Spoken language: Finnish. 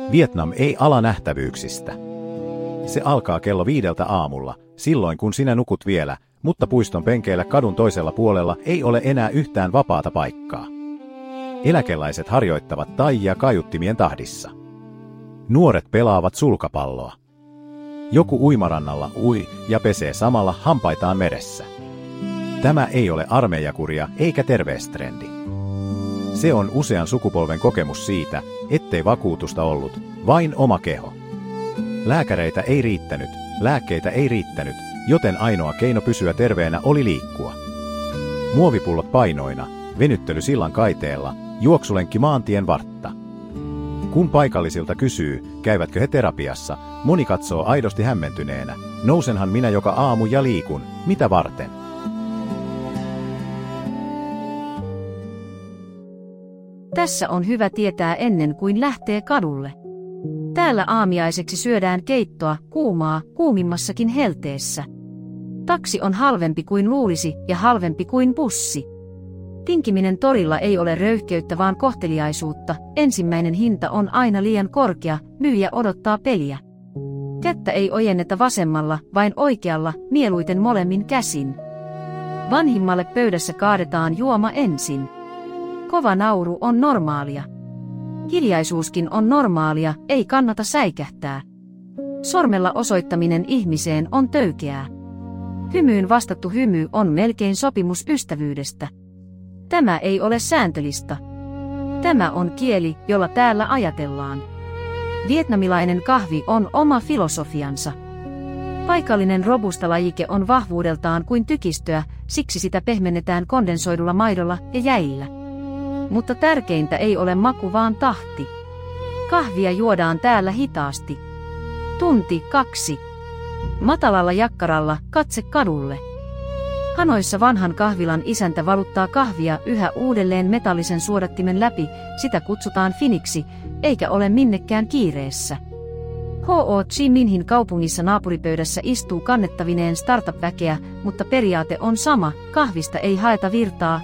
Vietnam ei ala nähtävyyksistä. Se alkaa kello 5 aamulla, silloin kun sinä nukut vielä, mutta puiston penkeillä kadun toisella puolella ei ole enää yhtään vapaata paikkaa. Eläkeläiset harjoittavat taijia kaiuttimien tahdissa. Nuoret pelaavat sulkapalloa. Joku uimarannalla ui ja pesee samalla hampaitaan meressä. Tämä ei ole armeijakuria eikä terveystrendi. Se on usean sukupolven kokemus siitä, ettei vakuutusta ollut, vain oma keho. Lääkäreitä ei riittänyt, lääkkeitä ei riittänyt, joten ainoa keino pysyä terveenä oli liikkua. Muovipullot painoina, venyttely sillan kaiteella, juoksulenkki maantien vartta. Kun paikallisilta kysyy, käyvätkö he terapiassa, moni katsoo aidosti hämmentyneenä. Nousenhan minä joka aamu ja liikun, mitä varten? Tässä on hyvä tietää ennen kuin lähtee kadulle. Täällä aamiaiseksi syödään keittoa, kuumaa, kuumimmassakin helteessä. Taksi on halvempi kuin luulisi ja halvempi kuin bussi. Tinkiminen torilla ei ole röyhkeyttä vaan kohteliaisuutta, ensimmäinen hinta on aina liian korkea, myyjä odottaa peliä. Kättä ei ojenneta vasemmalla, vain oikealla, mieluiten molemmin käsin. Vanhimmalle pöydässä kaadetaan juoma ensin. Kova nauru on normaalia. Hiljaisuuskin on normaalia, ei kannata säikähtää. Sormella osoittaminen ihmiseen on töykeää. Hymyyn vastattu hymy on melkein sopimus ystävyydestä. Tämä ei ole sääntölista. Tämä on kieli, jolla täällä ajatellaan. Vietnamilainen kahvi on oma filosofiansa. Paikallinen robusta-lajike on vahvuudeltaan kuin tykistöä, siksi sitä pehmennetään kondensoidulla maidolla ja jäillä. Mutta tärkeintä ei ole maku vaan tahti. Kahvia juodaan täällä hitaasti. Tunti, 2. Matalalla jakkaralla, katse kadulle. Hanoissa vanhan kahvilan isäntä valuttaa kahvia yhä uudelleen metallisen suodattimen läpi, sitä kutsutaan finiksi, eikä ole minnekään kiireessä. Ho Chi Minhin kaupungissa naapuripöydässä istuu kannettavineen startup-väkeä, mutta periaate on sama, kahvista ei haeta virtaa,